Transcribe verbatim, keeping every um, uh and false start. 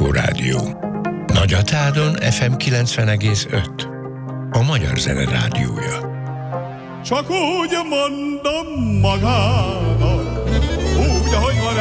Inforádió. Nagyatádon ef em kilencven egész öt. A Magyar Zene Rádiója. Csak úgy mondom magának,